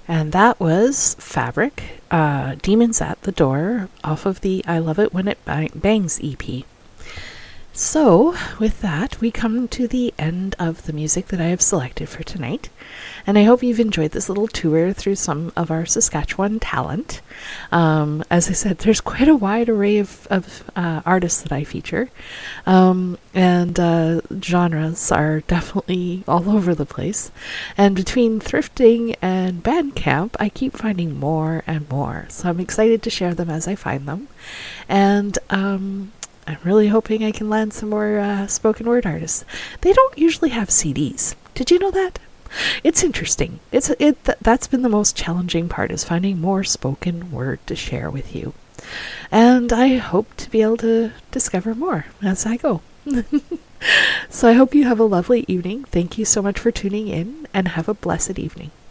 And that was Fabric, Demons at the Door, off of the I Love It When It Bangs EP. So, with that, we come to the end of the music that I have selected for tonight, and I hope you've enjoyed this little tour through some of our Saskatchewan talent. As I said, there's quite a wide array of artists that I feature, and genres are definitely all over the place. And between thrifting and Bandcamp, I keep finding more and more, so I'm excited to share them as I find them. And I'm really hoping I can land some more spoken word artists. They don't usually have CDs. Did you know that? It's interesting. That's been the most challenging part, is finding more spoken word to share with you. And I hope to be able to discover more as I go. So I hope you have a lovely evening. Thank you so much for tuning in, and have a blessed evening.